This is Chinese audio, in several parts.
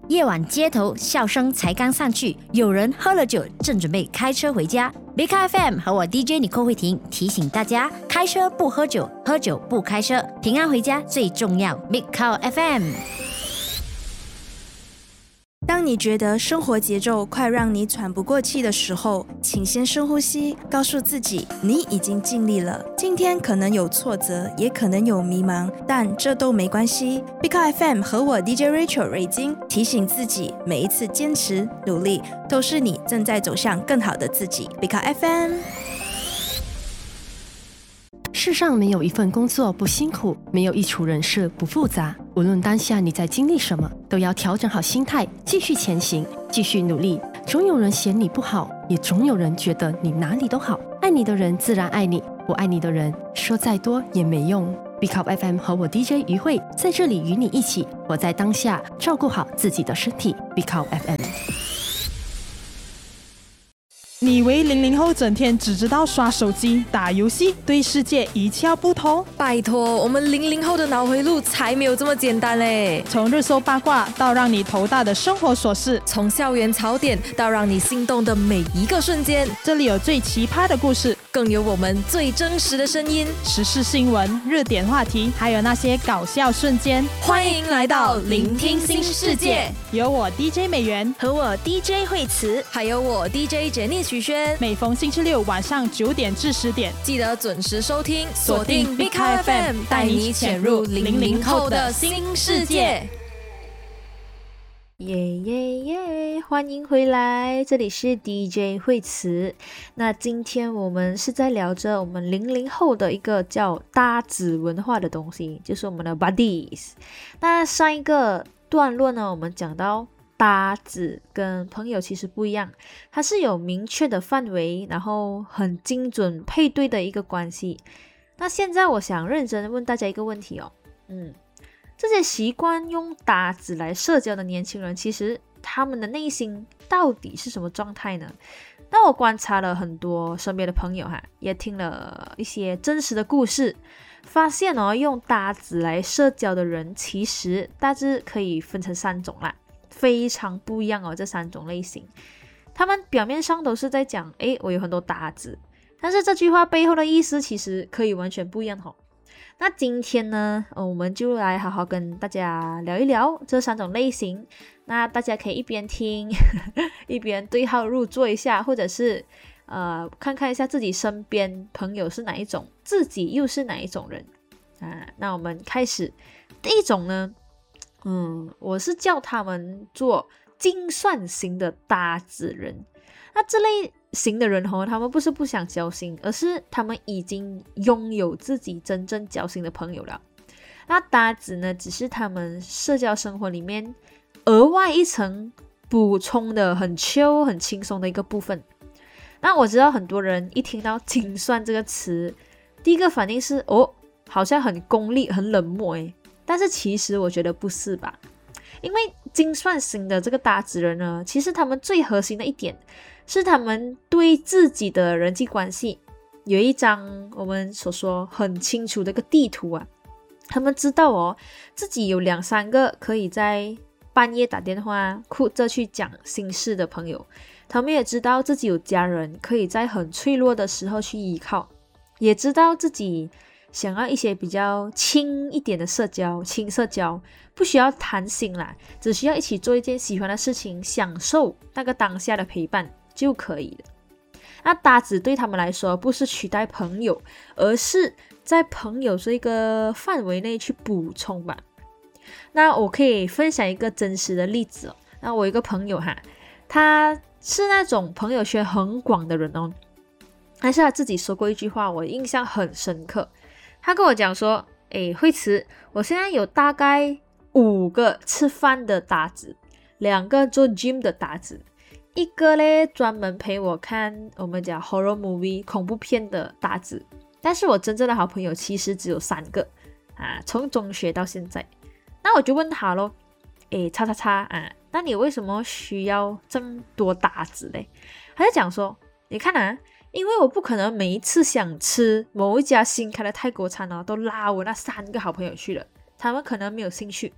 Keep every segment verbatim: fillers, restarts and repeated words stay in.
夜晚街头笑声才刚散去，有人喝了酒正准备开车回家。Big Car F M 和我 D J 尼寇慧婷提醒大家，开车不喝酒，喝酒不开车，平安回家最重要。Big Car F M。 当你觉得生活节奏快让你喘不过气的时候，请先深呼吸，告诉自己你已经尽力了。今天可能有挫折，也可能有迷茫，但这都没关系。Big Car F M 和我 D J Rachel 瑞金提醒自己，每一次坚持努力都是你正在走向更好的自己。Big Car F M。 世上没有一份工作不辛苦，没有一处人事不复杂。无论当下你在经历什么，都要调整好心态，继续前行，继续努力。总有人嫌你不好，也总有人觉得你哪里都好。爱你的人自然爱你，不爱你的人说再多也没用。Big Up F M 和我 D J 于慧在这里与你一起活在当下，照顾好自己的身体。Big Up F M。 你以为零零后整天只知道刷手机、打游戏，对世界一窍不通？ 拜托，我们零零后的脑回路才没有这么简单嘞！ 从热搜八卦到让你头大的生活琐事， 从校园槽点到让你心动的每一个瞬间， 这里有最奇葩的故事， 更有我们最真实的声音， 时事新闻、热点话题，还有那些搞笑瞬间。 欢迎来到聆听新世界， 有我 D J 美元和我 D J 慧慈， 还有我 D J 杰尼许轩。 每逢星期六晚上九点至十点， 记得准时收听，锁定 Big Car F M， 带你潜入零零后的新世界。 耶耶耶！欢迎回来，这里是 D J 慧慈。那今天我们是在聊着我们零零后的一个叫搭子文化的东西，就是我们的 buddies。那上一个段落呢，我们讲到搭子跟朋友其实不一样，它是有明确的范围，然后很精准配对的一个关系。那现在我想认真问大家一个问题哦，嗯，这些习惯用搭子来社交的年轻人，其实他们的内心到底是什么状态呢？那我观察了很多身边的朋友哈，也听了一些真实的故事，发现哦，用搭子来社交的人，其实大致可以分成三种啦。非常不一样哦，这三种类型，他们表面上都是在讲，诶，我有很多搭子，但是这句话背后的意思其实可以完全不一样哦。那今天呢，呃、我们就来好好跟大家聊一聊这三种类型。那大家可以一边听一边对号入座一下，或者是呃看看一下自己身边朋友是哪一种，自己又是哪一种人啊。那我们开始，第一种呢，嗯，我是叫他们做精算型的搭子人。那这类型的人哦，他们不是不想交心，而是他们已经拥有自己真正交心的朋友了。那搭子呢，只是他们社交生活里面额外一层补充的很 chill 很轻松的一个部分。那我知道很多人一听到精算这个词，第一个反应是哦，好像很功利很冷漠诶。但是其实我觉得不是吧，因为精算型的这个搭子人呢，其实他们最核心的一点是他们对自己的人际关系有一张我们所说很清楚的一个地图啊。他们知道哦，自己有两三个可以在半夜打电话哭着去讲心事的朋友，他们也知道自己有家人可以在很脆弱的时候去依靠，也知道自己想要一些比较轻一点的社交，轻社交，不需要谈心啦，只需要一起做一件喜欢的事情，享受那个当下的陪伴就可以了。那搭子对他们来说不是取代朋友，而是在朋友这个范围内去补充吧。那我可以分享一个真实的例子哦。那我有一个朋友哈，他是那种朋友圈很广的人哦，但是他自己说过一句话，我印象很深刻。他跟我讲说，诶，慧慈，我现在有大概五个吃饭的搭子，两个做 gym 的搭子，一个嘞专门陪我看我们讲 horror movie 恐怖片的搭子。但是我真正的好朋友其实只有三个啊，从中学到现在。那我就问他咯，诶，叉叉叉啊，那你为什么需要这么多搭子嘞？他就讲说，你看啊，因为我不可能每一次想吃某一家新开的泰国餐哦，都拉我那三个好朋友去了，他们可能没有兴趣。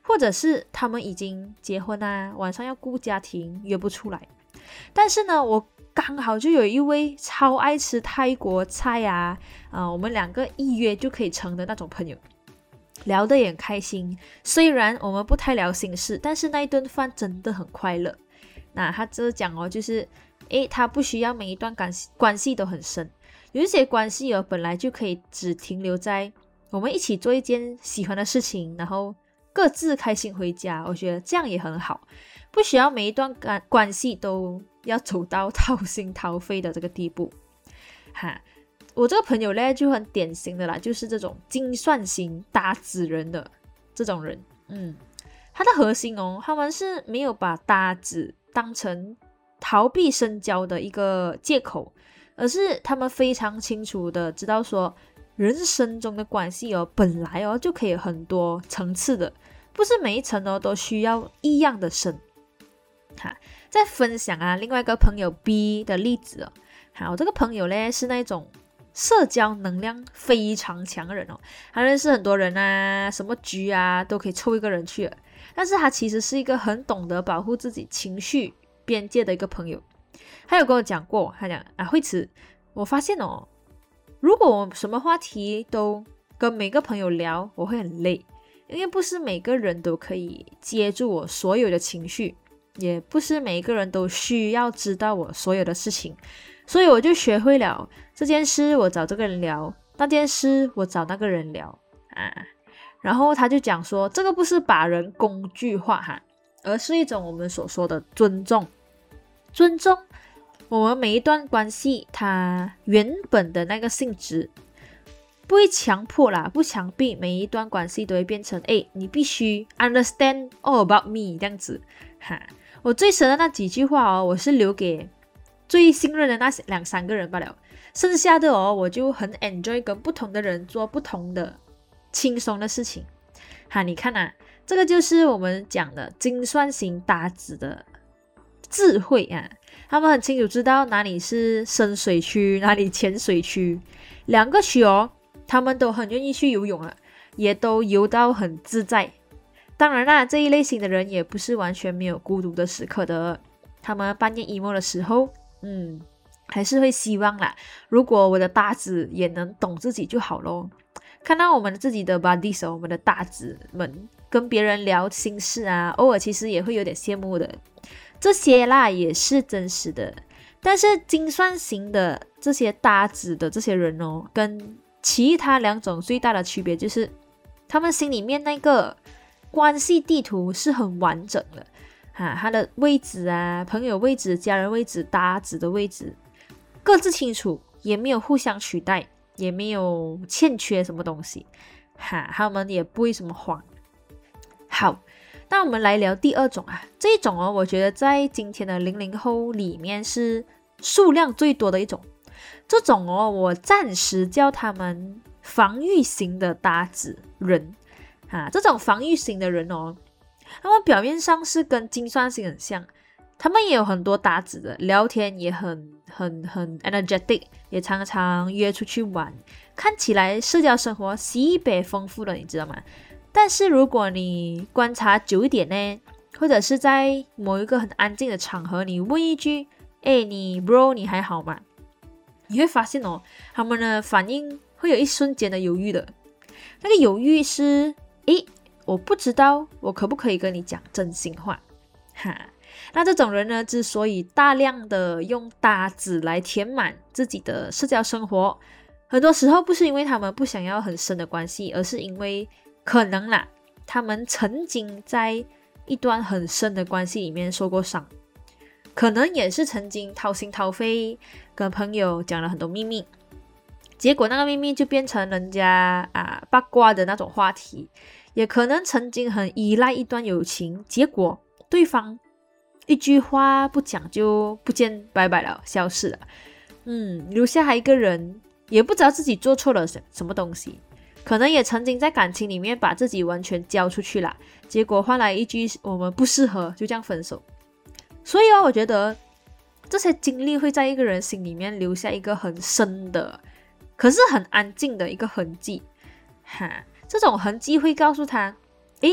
或者是他们已经结婚啊，晚上要顾家庭，约不出来。但是呢，我刚好就有一位超爱吃泰国菜啊，呃，我们两个一约就可以成的那种朋友，聊得也很开心。虽然我们不太聊心事，但是那一顿饭真的很快乐。那他这讲哦，就是诶，他不需要每一段关系关系都很深，有一些关系哦，本来就可以只停留在我们一起做一件喜欢的事情，然后各自开心回家。我觉得这样也很好，不需要每一段关关系都要走到掏心掏肺的这个地步。哈，我这个朋友呢就很典型的啦，就是这种精算型搭子人的这种人。嗯，他的核心哦，他们是没有把搭子当成逃避深交的一个借口，而是他们非常清楚的知道说，人生中的关系哦，本来哦就可以有很多层次的，不是每一层哦都需要一样的深。哈，再分享啊另外一个朋友 B 的例子哦。好，我这个朋友呢是那种社交能量非常强的人哦，他认识很多人啊，什么局啊都可以凑一个人去了。但是他其实是一个很懂得保护自己情绪边界的一个朋友。他有跟我讲过，他讲啊，慧慈，我发现哦，如果我什么话题都跟每个朋友聊，我会很累，因为不是每个人都可以接住我所有的情绪，也不是每个人都需要知道我所有的事情，所以我就学会了这件事我找这个人聊，那件事我找那个人聊啊。然后他就讲说，这个不是把人工具化哈，而是一种我们所说的尊重。尊重我们每一段关系它原本的那个性质，不会强迫啦，不强逼每一段关系都会变成诶，你必须 understand all about me 这样子哈。我最深的那几句话哦，我是留给最信任的那两三个人罢了，剩下的哦，我就很 enjoy 跟不同的人做不同的轻松的事情哈。你看啊，这个就是我们讲的精算型搭子的智慧啊，他们很清楚知道哪里是深水区，哪里浅水区，两个区哦，他们都很愿意去游泳了，也都游到很自在。当然啦，这一类型的人也不是完全没有孤独的时刻的，他们半夜 emo 的时候，嗯，还是会希望啦，如果我的搭子也能懂自己就好咯。看到我们自己的 buddies， 我们的搭子们跟别人聊心事啊，偶尔其实也会有点羡慕的。这些啦也是真实的，但是精算型的这些搭子的这些人哦，跟其他两种最大的区别就是，他们心里面那个关系地图是很完整的哈，他的位置啊，朋友位置、家人位置、搭子的位置，各自清楚，也没有互相取代，也没有欠缺什么东西哈，他们也不会什么慌。好。那我们来聊第二种啊，这一种哦，我觉得在今天的零零后里面是数量最多的一种。这种哦，我暂时叫他们防御型的搭子人啊。这种防御型的人哦，他们表面上是跟精算型很像，他们也有很多搭子的，聊天也很很很 energetic， 也常常约出去玩，看起来社交生活西北丰富了，你知道吗？但是如果你观察久一点呢，或者是在某一个很安静的场合，你问一句，诶，你 bro 你还好吗？你会发现哦，他们的反应会有一瞬间的犹豫的。那个犹豫是，诶，我不知道我可不可以跟你讲真心话哈。那这种人呢，之所以大量的用搭子来填满自己的社交生活，很多时候不是因为他们不想要很深的关系，而是因为可能啦，他们曾经在一段很深的关系里面受过伤，可能也是曾经掏心掏肺跟朋友讲了很多秘密，结果那个秘密就变成人家啊八卦的那种话题，也可能曾经很依赖一段友情，结果对方一句话不讲就不见拜拜了，消失了，嗯，留下还一个人也不知道自己做错了什么东西。可能也曾经在感情里面把自己完全交出去了，结果换来一句我们不适合，就这样分手。所以哦，我觉得这些经历会在一个人心里面留下一个很深的，可是很安静的一个痕迹哈。这种痕迹会告诉他，诶，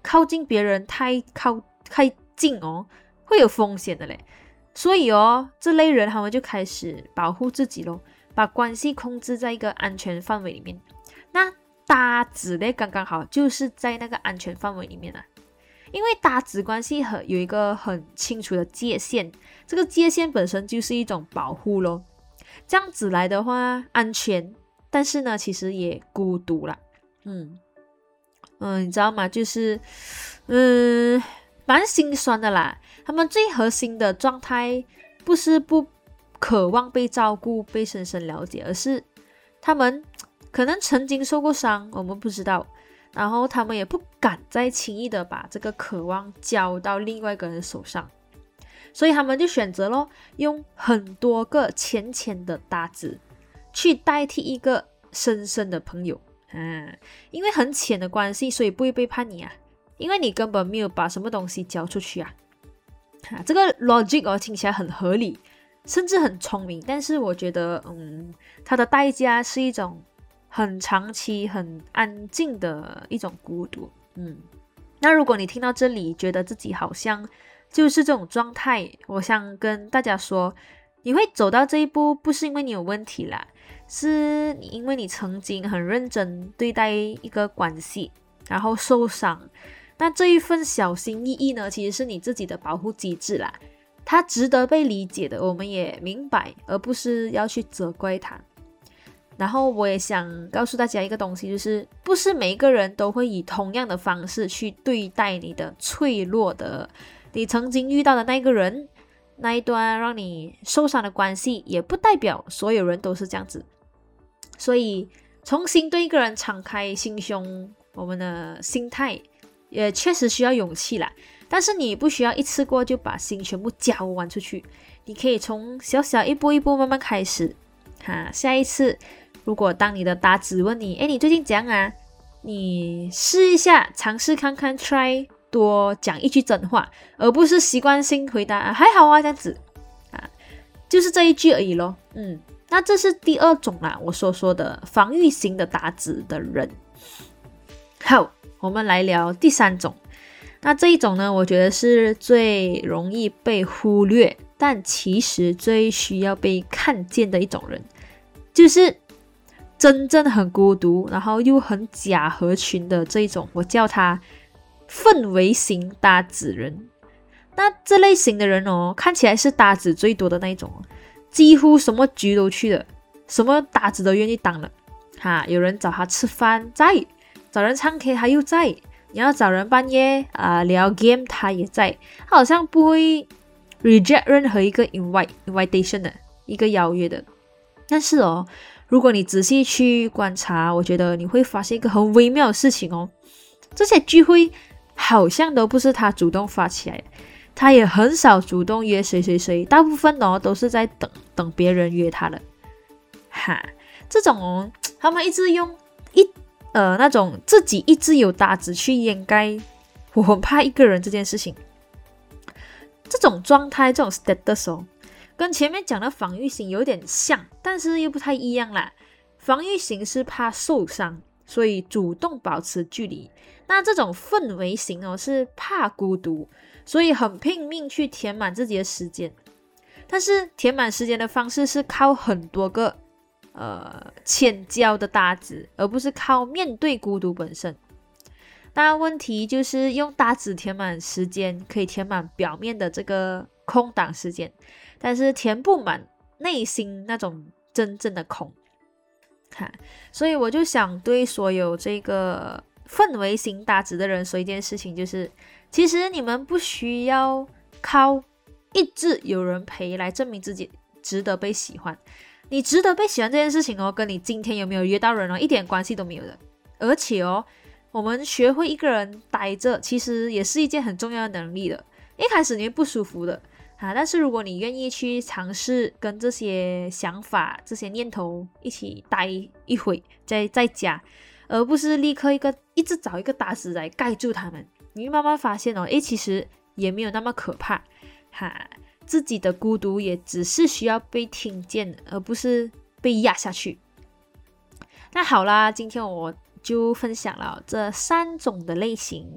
靠近别人太靠太近哦，会有风险的嘞。所以哦，这类人他们就开始保护自己咯，把关系控制在一个安全范围里面。那搭子呢，刚刚好就是在那个安全范围里面啊。因为搭子关系很有一个很清楚的界限，这个界限本身就是一种保护咯。这样子来的话，安全，但是呢，其实也孤独啦。嗯嗯，你知道吗？就是嗯，蛮心酸的啦。他们最核心的状态不是不渴望被照顾、被深深了解，而是他们可能曾经受过伤，我们不知道。然后他们也不敢再轻易的把这个渴望交到另外一个人手上，所以他们就选择咯，用很多个浅浅的搭子去代替一个深深的朋友。嗯，因为很浅的关系，所以不会背叛你啊，因为你根本没有把什么东西交出去啊。啊这个 logic 哦听起来很合理，甚至很聪明，但是我觉得，嗯，它的代价是一种很长期、很安静的一种孤独。嗯，那如果你听到这里，觉得自己好像就是这种状态，我想跟大家说，你会走到这一步，不是因为你有问题啦，是因为你曾经很认真对待一个关系，然后受伤。那这一份小心翼翼呢，其实是你自己的保护机制啦，它值得被理解的，我们也明白，而不是要去责怪它。然后我也想告诉大家一个东西，就是不是每一个人都会以同样的方式去对待你的脆弱的，你曾经遇到的那个人，那一段让你受伤的关系，也不代表所有人都是这样子。所以重新对一个人敞开心胸，我们的心态也确实需要勇气啦。但是你不需要一次过就把心全部交完出去，你可以从小小一步一步慢慢开始。哈，下一次如果当你的搭子问你，诶，你最近怎样啊？你试一下，尝试看看 try 多讲一句真话，而不是习惯性回答、啊、还好啊这样子啊，就是这一句而已咯。嗯，那这是第二种啦，我所说的防御型的搭子的人。好，我们来聊第三种。那这一种呢，我觉得是最容易被忽略，但其实最需要被看见的一种人，就是真正很孤独，然后又很假合群的这一种，我叫他氛围型搭子人。那这类型的人哦，看起来是搭子最多的那一种，几乎什么局都去了，什么搭子都愿意当了。哈，有人找他吃饭在，找人唱 K 他又在，你要找人半夜啊、呃、聊 game 他也在，他好像不会 reject 任何一个 invite invitation 的一个邀约的。但是哦，如果你仔细去观察，我觉得你会发现一个很微妙的事情哦，这些聚会好像都不是他主动发起来的，他也很少主动约谁谁谁，大部分哦都是在等等别人约他的。哈，这种哦，他们一直用一呃那种自己一直有搭子去掩盖我很怕一个人这件事情。这种状态，这种 status 哦，跟前面讲的防御型有点像，但是又不太一样啦。防御型是怕受伤，所以主动保持距离。那这种氛围型哦，是怕孤独，所以很拼命去填满自己的时间。但是填满时间的方式是靠很多个呃浅交的搭子，而不是靠面对孤独本身。那问题就是用搭子填满时间，可以填满表面的这个空档时间，但是填不满内心那种真正的空。哈，所以我就想对所有这个氛围型搭子的人说一件事情，就是其实你们不需要靠一直有人陪来证明自己值得被喜欢。你值得被喜欢这件事情哦，跟你今天有没有约到人哦，一点关系都没有的。而且哦，我们学会一个人待着，其实也是一件很重要的能力的。一开始你会不舒服的啊，但是如果你愿意去尝试跟这些想法、这些念头一起待一会，再再加，而不是立刻一个一直找一个搭子来盖住他们，你会慢慢发现哦，诶，其实也没有那么可怕哈。自己的孤独也只是需要被听见，而不是被压下去。那好啦，今天我就分享了这三种的类型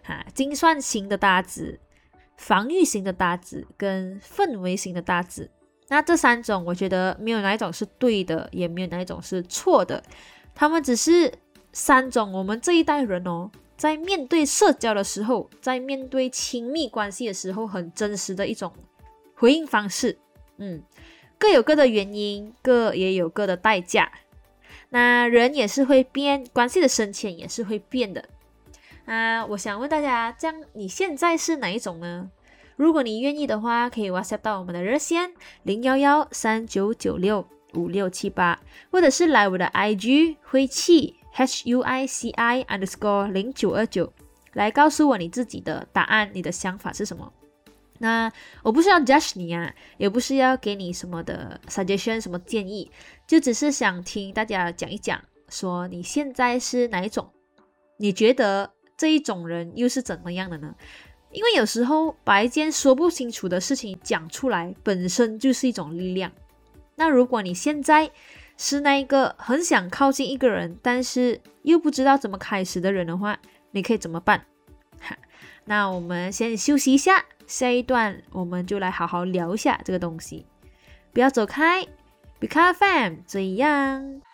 哈，精算型的大字、防御型的大字跟氛围型的大字。那这三种我觉得没有哪一种是对的，也没有哪一种是错的，他们只是三种我们这一代人哦，在面对社交的时候，在面对亲密关系的时候很真实的一种回应方式。嗯，各有各的原因，各也有各的代价。那人也是会变，关系的深浅也是会变的。啊，我想问大家，这样你现在是哪一种呢？如果你愿意的话，可以 WhatsApp 到我们的热线零一一三九九六五六七八，或者是来我的 I G 灰气 H U I C I underscore 零九二九来告诉我你自己的答案，你的想法是什么。那我不是要 judge 你啊，也不是要给你什么的 suggestion 什么建议，就只是想听大家讲一讲，说你现在是哪一种，你觉得这一种人又是怎么样的呢？因为有时候把一件说不清楚的事情讲出来本身就是一种力量。那如果你现在是那一个很想靠近一个人但是又不知道怎么开始的人的话，你可以怎么办？那我们先休息一下，下一段我们就来好好聊一下这个东西。不要走开， B K F M 这样。